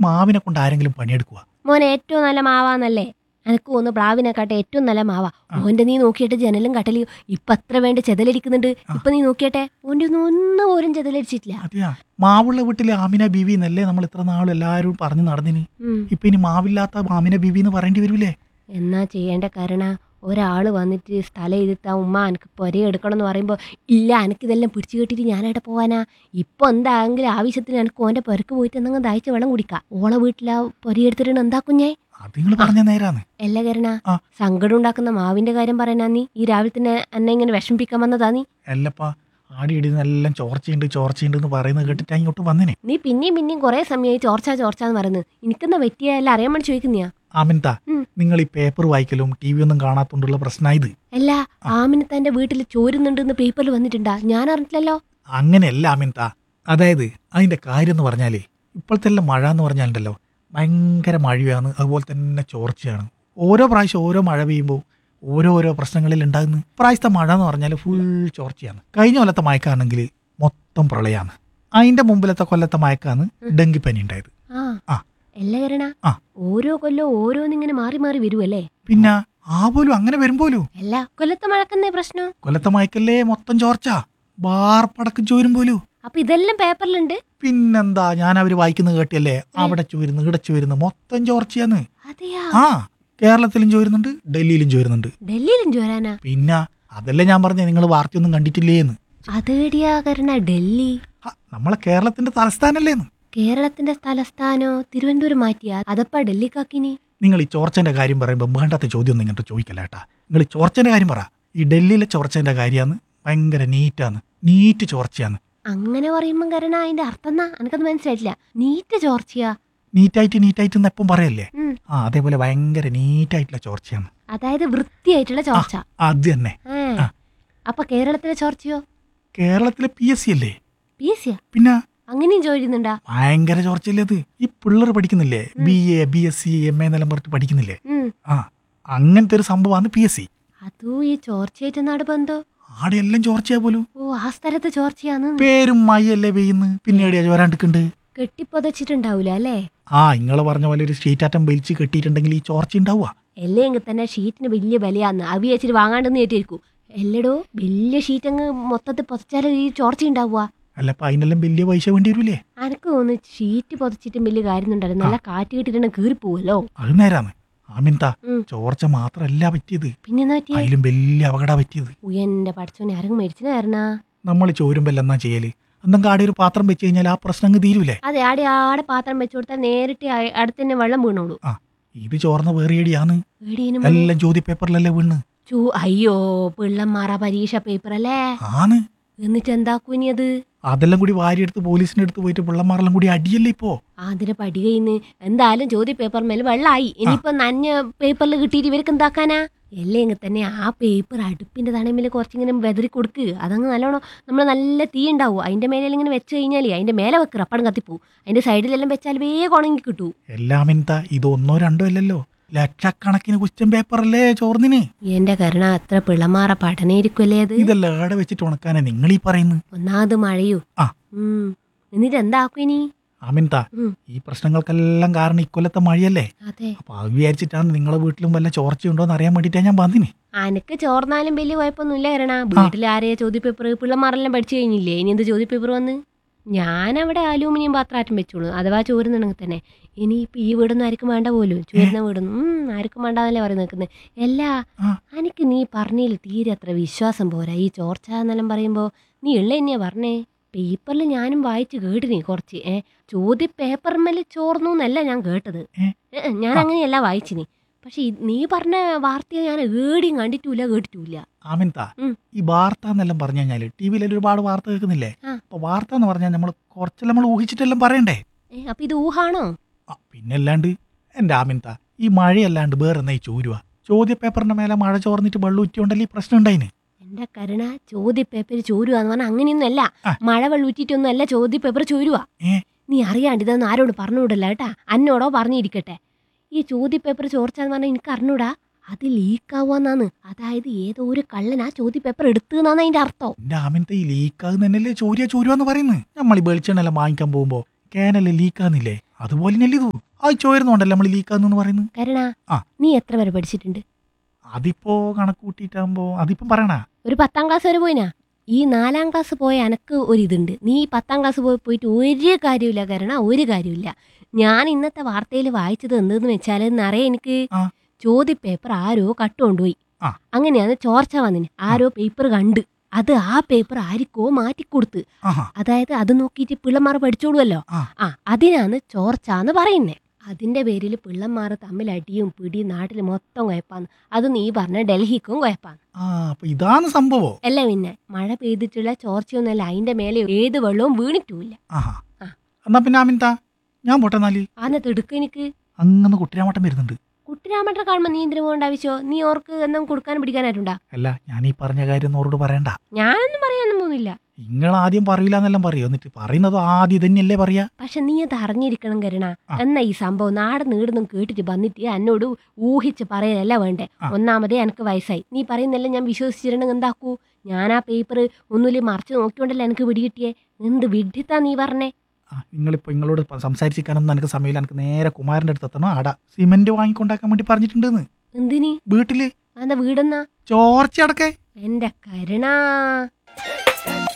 മാവിനെ കൊണ്ട് ആരെങ്കിലും പണിയെടുക്കുക? മോനെ ഏറ്റവും നല്ല മാവാന്നല്ലേ? എനിക്ക് തോന്നുന്നു പ്ലാവിനെക്കാട്ടെ ഏറ്റവും നല്ല മാവാ. മോന്റെ നീ നോക്കിയിട്ട് ജനലും കട്ടലിയും ഇപ്പൊ അത്ര വേണ്ട ചെതലടിക്കുന്നുണ്ട്. ഇപ്പൊ നീ നോക്കിയട്ടെ, മോന്റെ ഒന്നും പോലും ചെതലടിച്ചിട്ടില്ല. അതെയാ, മാവുള്ള വീട്ടിലെ ആമിന ബീവി എന്നല്ലേ നമ്മൾ ഇത്ര നാളും എല്ലാവരും പറഞ്ഞു നടന്നിന്. ഇപ്പൊ ഇനി മാവില്ലാത്ത ആമിന ബീവി എന്ന് പറയേണ്ടി വരൂലേ? എന്നാ ചെയ്യേണ്ട കരുണ, ഒരാള് വന്നിട്ട് സ്ഥലം ഇരുത്താ ഉമ്മ എനിക്ക് പൊര എടുക്കണം എന്ന് പറയുമ്പോ ഇല്ല, എനിക്കിതെല്ലാം പിടിച്ചു കെട്ടിട്ട് ഞാനായിട്ട് പോവാനാ. ഇപ്പൊ എന്താണെങ്കിലും ആവശ്യത്തിന് എനിക്ക് ഓന്റെ പൊരക്ക് പോയിട്ട് എന്തെങ്കിലും ദാഹിച്ച് വെള്ളം കുടിക്കാം. ഓളെ വീട്ടിലാ പൊര എടുത്തിട്ട് എന്താ കുഞ്ഞേ? അത് നിങ്ങൾ പറഞ്ഞ നേരാണ്. എല്ലാ കരുണ, സങ്കടം ഉണ്ടാക്കുന്ന മാവിന്റെ കാര്യം പറയാനാ നീ ഈ രാവിലെ തന്നെ എന്നെ ഇങ്ങനെ വിഷമിപ്പിക്കാൻ വന്നതാ നീ? അല്ലപ്പാ, ആടി ഇടുന്നെല്ലാം ചോർച്ചയുണ്ട് എന്ന് പറയുന്നത് കേട്ടിട്ട് ഇങ്ങോട്ട് വന്നിനെ. നീ പിന്നെയും കുറെ സമയമായി ചോർച്ചാന്ന് പറയുന്നത്. എനിക്കെന്നാ പറ്റിയ എല്ലാം അറിയാൻ വേണ്ടി ചോദിക്കുന്നയാ. ആമിൻത, നിങ്ങൾ ഈ പേപ്പർ വായിക്കലും ടി വി ഒന്നും കാണാത്തോണ്ടുള്ള പ്രശ്നമായത്. അല്ല, ആമിനത്താന്റെ വീട്ടിൽ ചോരുന്നുണ്ടെന്ന് പേപ്പറിൽ വന്നിട്ടുണ്ടാ? ഞാൻ അറിഞ്ഞില്ലല്ലോ. അങ്ങനെയല്ല ആമിൻത, അതായത് അതിന്റെ കാര്യം എന്ന് പറഞ്ഞാലേ ഇപ്പോഴത്തെ എല്ലാം മഴ എന്ന് പറഞ്ഞാലുണ്ടല്ലോ ഭയങ്കര മഴയാണ്, അതുപോലെ തന്നെ ചോർച്ചയാണ്. ഓരോ പ്രാവശ്യം ഓരോ മഴ പെയ്യുമ്പോൾ ഓരോരോ പ്രശ്നങ്ങളിൽ ഉണ്ടാകുന്നു. പ്രാവശ്യത്തെ മഴ എന്ന് പറഞ്ഞാൽ ഫുൾ ചോർച്ചയാണ്. കഴിഞ്ഞ കൊല്ലത്തെ മയക്കാണെങ്കിൽ മൊത്തം പ്രളയമാണ്. അതിന്റെ മുമ്പിലത്തെ കൊല്ലത്തെ മയക്കാണ് ഡെങ്കിപ്പനി ഉണ്ടായത്. ഓരോ കൊല്ലം ഓരോന്നിങ്ങനെ മാറി മാറി വരുവല്ലേ? പിന്നെ പോലും അങ്ങനെ വരുമ്പോലും അല്ല, കൊല്ലത്തെ മഴക്കന്നേ പ്രശ്നം. കൊല്ലത്തെ മയക്കല്ലേ മൊത്തം ചോർച്ച, ബാർപ്പടക്കം ചോരും പോലും. അപ്പൊ ഇതെല്ലാം പേപ്പറിലുണ്ട്. പിന്നെന്താ, ഞാൻ അവര് വായിക്കുന്നത് കേട്ടിയല്ലേ, അവിടെ ചോരുന്നു ഇവിടെ ചോരുന്നു, മൊത്തം ചോർച്ചയാന്ന്. ആ, കേരളത്തിലും ചോരുന്നുണ്ട്, ഡൽഹിയിലും ചോരുന്നുണ്ട്. ഡൽഹിയിലും ചോരാനാ? പിന്നെ അതല്ലേ ഞാൻ പറഞ്ഞ, നിങ്ങൾ വാർത്തയൊന്നും കണ്ടിട്ടില്ലേന്ന്. അതേടിയാ കരുണ ഡൽഹി? നമ്മളെ കേരളത്തിന്റെ തലസ്ഥാനല്ലേന്ന്. കേരളത്തിന്റെ തലസ്ഥാനോ തിരുവനന്തപുരം മാറ്റിയാ അതപ്പാ ഡൽഹിക്കാക്കിനി? നിങ്ങൾ ഈ ചോർച്ചന്റെ കാര്യം പറയുമ്പോൾ വേണ്ടാത്ത ചോദ്യം ഒന്നും ഇങ്ങോട്ട് ചോദിക്കല്ല കേട്ടാ. നിങ്ങൾ ഈ ചോർച്ചന്റെ കാര്യം പറ. ഈ ഡൽഹിയിലെ ചോർച്ചന്റെ കാര്യമാണ് ഭയങ്കര നീറ്റ് ചോർച്ചയാണ്. അങ്ങനെ പറയുമ്പോ കരുണ അതിന്റെ അർത്ഥം എന്നാ? എനിക്കത് മനസ്സിലായിട്ടില്ല. നീറ്റ് ചോർച്ചയാ? നീറ്റായിട്ട് എപ്പം പറയല്ലേ? അതേപോലെ ഭയങ്കര നീറ്റായിട്ടുള്ള ചോർച്ചയാണ്. അതായത് വൃത്തിയായിട്ടുള്ള ചോർച്ച. അത് തന്നെ. അപ്പൊ കേരളത്തിലെ ചോർച്ചയോ? കേരളത്തിലെ PSC അല്ലേ? PSC? പിന്നെ അങ്ങനെയും ചോദിക്കുന്നുണ്ടാ? ഭയങ്കര ചോർച്ചയല്ലേ അത്. ഈ പിള്ളേർ പഠിക്കുന്നില്ലേ, BA BSc MA എന്നെല്ലാം പറഞ്ഞിട്ട് പഠിക്കുന്നില്ലേ? അങ്ങനത്തെ ഒരു സംഭവമാണ് PSC. അതോ ഈ ചോർച്ചയായിട്ട് നാട് ബന്ധോ? ആടെയെല്ലാം ചോർച്ചയാ പോലും. ഓ, ആ സ്ഥലത്ത് ചോർച്ചയാന്ന്. പേരും മഴയല്ലേ പെയ്യുന്നു, പിന്നീട് ചോരാണ്ടിട്ടുണ്ട്. കെട്ടിപ്പൊതച്ചിട്ടുണ്ടാവൂല അല്ലേ? ഇങ്ങള് പറഞ്ഞ പോലെ ഒരു ഷീറ്റ് ആറ്റം വലിച്ച് കെട്ടിയിട്ടുണ്ടെങ്കിൽ ഈ ചോർച്ച ഉണ്ടാവുക. അല്ലെങ്കിൽ തന്നെ ഷീറ്റിന് വലിയ വിലയാന്ന് അവി വെച്ചിട്ട് വാങ്ങാണ്ടെന്ന് കേട്ടിരിക്കും. എല്ലടോ, വലിയ ഷീറ്റ് അങ്ങ് മൊത്തത്തിൽ പൊതച്ചാലും ഈ ചോർച്ച ഉണ്ടാവുക. അല്ലപ്പ അതിനെല്ലാം വലിയ പൈസ വേണ്ടി വരൂലേ? എനിക്ക് തോന്നുന്നു ഷീറ്റ് പൊതച്ചിട്ടും വലിയ കാര്യം ഉണ്ടായിരുന്നു. നല്ല കാറ്റ് കിട്ടിയിട്ട് കീറി പോവല്ലോ. അത് നേരാണ് ആമിൻത. ചോർച്ച മാത്രല്ല പറ്റിയത്, പിന്നെ അതിലും വലിയ അപകടം പറ്റിയത്. എന്റെ പഠിച്ചോനെ ആരെങ്കിലും മരിച്ചതായിരുന്നാ? നമ്മൾ ചോരുമ്പോ എന്നാ ചെയ്യല്? എന്തെങ്കിലും ആടെ ഒരു പാത്രം വെച്ച് കഴിഞ്ഞാൽ ആ പ്രശ്നം തീരൂലേ? അതെ, ആടെ പാത്രം വെച്ചു കൊടുത്താൽ നേരിട്ട് അടുത്ത് തന്നെ വെള്ളം വീണോളൂ. ഇത് ചോർന്ന വേറിയടിയാണ്. എല്ലാം ചോദ്യ പേപ്പറിലല്ലേ വീണ്. അയ്യോ, പിള്ളമാറാ പരീക്ഷ പേപ്പർ അല്ലേ? എന്നിട്ട് എന്താക്കും ഇനി അത്? അതെല്ലാം കൂടി വാരിയെടുത്ത് പോലീസിന്റെ അടുത്ത് പോയിട്ട് പിള്ളമാരെല്ലാം കൂടി അടിയല്ലേ ഇപ്പോ. അതിന് പടി കഴിയുന്നു. എന്തായാലും ചോദ്യ പേപ്പർ മേലെ വെള്ളമായി. ഇനിയിപ്പോ നഞ്ഞ പേപ്പറിൽ കിട്ടിയിട്ട് ഇവർക്ക് എന്താക്കാനാ? അല്ലെങ്കിൽ തന്നെ ആ പേപ്പർ അടുപ്പിന്റെ തണമില് കുറച്ചിങ്ങനെ വെതറി കൊടുക്കുക. അതങ്ങ് നല്ലോണം നമ്മൾ നല്ല തീ ഉണ്ടാവും അതിന്റെ മേലെ ഇങ്ങനെ വെച്ച് കഴിഞ്ഞാൽ അതിന്റെ മേലെ വെക്കുക, അപ്പഴും കത്തിപ്പോ. അതിന്റെ സൈഡിലെല്ലാം വെച്ചാൽ വേഗം ഉണങ്ങി കിട്ടൂ. എല്ലാം എന്താ, ഇത് 1 2 അല്ലല്ലോ, ലക്ഷക്കണക്കിന് ക്വസ്റ്റ്യൻ പേപ്പറല്ലേ ചോർന്നിന്. എന്റെ കരുണ, അത്ര പിള്ളമാറ പഠനയിരിക്കുമല്ലേ അത്? ഇതെല്ലാം ഏടെ വെച്ചിട്ട് ഉണക്കാനാ നിങ്ങൾ ഈ പറയുന്നത്? ഒന്നാമത് മഴയൂ. എന്നിട്ട് എന്താക്കും ഇനി? ആമിൻത, ഈ പ്രശ്നങ്ങൾക്കെല്ലാം കാരണം ഇക്കൊല്ലത്തെ മഴയല്ലേ? അപ്പൊ അത് വിചാരിച്ചിട്ടാണ് നിങ്ങളെ വീട്ടിലും വല്ല ചോർച്ചയുണ്ടോന്ന് അറിയാൻ വേണ്ടിട്ടാ ഞാൻ വന്നിന്. അനക്ക് ചോർന്നാലും വലിയ കുഴപ്പമൊന്നുമില്ല കരണ. വീട്ടിൽ ആരെയാ ചോദ്യ പേപ്പർ? പിള്ളമാരെല്ലാം പഠിച്ചു കഴിഞ്ഞില്ലേ, ഇനി എന്ത് ചോദ്യ പേപ്പർ വന്ന്? ഞാനവിടെ അലൂമിനിയം പാത്രം വെച്ചോളൂ, അഥവാ ചോരുന്നുണ്ടെങ്കിൽ തന്നെ. ഇനിയിപ്പോൾ ഈ വീടൊന്നും ആർക്കും വേണ്ട പോലും, ചോരുന്ന വീടൊന്നും ആർക്കും വേണ്ടാന്നല്ലേ പറയും നിൽക്കുന്നത്. എല്ലാ എനിക്ക് നീ പറഞ്ഞതിൽ തീരെ അത്ര വിശ്വാസം പോരാ. ഈ ചോർച്ച എന്നെല്ലാം പറയുമ്പോൾ നീ ഉള്ള തന്നെയാ പറഞ്ഞേ. പേപ്പറിൽ ഞാനും വായിച്ച് കേട്ടിനി കുറച്ച്. ചോദ്യ പേപ്പറിന്മേൽ ചോർന്നു എന്നല്ല ഞാൻ കേട്ടത്. ഞാൻ അങ്ങനെയല്ല വായിച്ചിനി. പക്ഷെ നീ പറഞ്ഞ വാർത്തയെ ഞാൻ ഏടിയും കണ്ടിട്ടില്ല കേട്ടിട്ടില്ല. ആമിൻത, ഈ വാർത്ത എന്നെല്ലാം പറഞ്ഞു കഴിഞ്ഞാല് TV ഒരുപാട് വാർത്ത കേൾക്കുന്നില്ലേ? അപ്പൊ വാർത്ത എന്ന് പറഞ്ഞാൽ കുറച്ചെല്ലാം നമ്മൾ ഊഹിച്ചിട്ടെല്ലാം പറയണ്ടേ? അപ്പൊ ഇത് ഊഹാണോ? പിന്നല്ലാണ്ട്. എന്റെ ആമിൻത, ഈ മഴയല്ലാണ്ട് വേറെന്നാ ഈ ചോരുവാ? ചോദ്യ പേപ്പറിന്റെ മേലെ മഴ ചോർന്നിട്ട് വെള്ളം ഉറ്റിയോണ്ടല്ലേ ഈ പ്രശ്നം ഉണ്ടായിന്. എന്റെ കരുണ, ചോദ്യ പേപ്പർ ചോരുവാന്ന് പറഞ്ഞാൽ അങ്ങനെയൊന്നും അല്ല. മഴ വെള്ളം ഉറ്റിട്ടൊന്നും അല്ല ചോദ്യ പേപ്പർ ചോരുവാ. നീ അറിയാണ്ട് ഇതൊന്നും ആരോട് പറഞ്ഞുവിടല്ല കേട്ടാ. എന്നോടോ പറഞ്ഞിരിക്കട്ടെ. ഈ ചോദ്യ പേപ്പർ ചോർച്ചാന്ന് പറഞ്ഞാൽ എനിക്ക് അറിഞ്ഞൂടാ, അത് ലീക്കാവാന്നാണ്. അതായത് ഏതോ ഒരു കള്ളൻ ആ ചോദ്യ പേപ്പർ എടുത്തുന്നാണ് അതിന്റെ അർത്ഥം. എന്റെ ആമിൻത, ഈ ലീക്കാകുന്നല്ലേ ചോരുവാന്ന് പറയുന്നത്. നമ്മൾ ഈ വെളിച്ചെണ്ണെല്ലാം വാങ്ങിക്കാൻ പോകുമ്പോ ക്യാനല്ലേ ലീക്കാന്നില്ലേ, അതുപോലെ തന്നെയല്ലേ ഇത് ആ ചോരുന്നുണ്ടല്ലോ നമ്മൾ ലീക്കാന്ന് പറയുന്നത്. കരുണ, ആ. നീ എത്ര വരെ പഠിച്ചിട്ടുണ്ട്? അതിപ്പോ കണക്ക് കൂട്ടിയിട്ടാകുമ്പോ അതിപ്പം പറയണ. ഒരു 10ാം ക്ലാസ് വരെ പോയിനാ. ഈ 4ാം ക്ലാസ് പോയ എനക്ക് ഒരിതുണ്ട്. നീ 10ാം ക്ലാസ് പോയിട്ട് ഒരു കാര്യമില്ല കരുണ, ഒരു കാര്യമില്ല. ഞാൻ ഇന്നത്തെ വാർത്തയിൽ വായിച്ചത് എന്തെന്ന് വെച്ചാൽ നിറയെ എനിക്ക് ആ. ചോദ്യപേപ്പർ ആരോ കട്ടുകൊണ്ടുപോയി. ആ. അങ്ങനെയാണ് ചോർച്ച വന്നിന്. ആരോ പേപ്പർ കണ്ട് അത് ആ പേപ്പർ ആർക്കോ മാറ്റിക്കൊടുത്ത്. ആഹാ. അതായത് അത് നോക്കിയിട്ട് പിള്ളമാർ പഠിച്ചോളുമല്ലോ. ആ. അതിനാണ് ചോർച്ചാന്ന് പറയുന്നേ. അതിന്റെ പേരിൽ പിള്ളമാർ തമ്മിൽ അടിയും പിടിയും നാട്ടിൽ മൊത്തം കുഴപ്പാന്ന്. അത് നീ പറഞ്ഞ ഡൽഹിക്കും കുഴപ്പാന്ന്. ആ അപ്പൊ ഇതാണ് സംഭവം. അല്ല പിന്നെ മഴ പെയ്തിട്ടുള്ള ചോർച്ചയൊന്നുമല്ല, അതിന്റെ മേലെ ഏത് വെള്ളവും വീണിട്ടുമില്ല. ആഹാ. ആ. എന്നാ പിന്നെ ആമിൻതാ ഞാൻ പൊട്ടെന്നാല് ആന്നത്തെ എടുക്ക എനിക്ക്. അങ്ങനെ കുട്ടിരാമട്ടം വരുന്നുണ്ട്. കുട്ടിരാമട്ട കാണുമ്പോ നീ എന്തിനു പോകേണ്ട ആവശ്യമോ? നീ ഓർക്ക് എന്തും കൊടുക്കാനും പിടിക്കാനായിട്ടുണ്ടാ? അല്ല ഞാൻ ഈ പറഞ്ഞ കാര്യം ഒന്നും അവരോട് പറയണ്ട. ഞാനൊന്നും പറയാനൊന്നും പോകുന്നില്ല. നിങ്ങൾ ആദ്യം പറയില്ല എന്നെല്ലാം പറയോ, എന്നിട്ട് പറയുന്നത് ആദ്യം തന്നെയല്ലേ പറയാ. പക്ഷെ നീ അത് അറിഞ്ഞിരിക്കണം കരുണ. ആ. എന്നാ ഈ സംഭവം നാട് നീടുന്നും കേട്ടിട്ട് വന്നിട്ട് എന്നോട് ഊഹിച്ച് പറയലല്ല വേണ്ടേ. ആ. ഒന്നാമതേ എനിക്ക് വയസ്സായി. നീ പറയുന്നെല്ലാം ഞാൻ വിശ്വസിച്ചിരുന്നെങ്കിൽ എന്താക്കൂ? ഞാൻ ആ പേപ്പർ ഒന്നുമില്ല മറിച്ച് നോക്കിയോണ്ടല്ലോ എനിക്ക് പിടികിട്ടിയേ. എന്ത് വിഡ്ഢിത്താ നീ പറഞ്ഞേ. നിങ്ങളിപ്പോ നിങ്ങളോട് സംസാരിച്ചിരിക്കാനൊന്നും എനിക്ക് സമയമില്ല. എനിക്ക് നേരെ കുമാരന്റെ അടുത്ത് എത്തണം. ആടാ സിമെന്റ് വാങ്ങിക്കൊണ്ടാക്കാൻ വേണ്ടി പറഞ്ഞിട്ടുണ്ടെന്ന് എന്തിനി? വീട്ടില്. എന്താ വീടെന്നാ? ചോർച്ച അടക്കേ. എന്റെ കരുണ.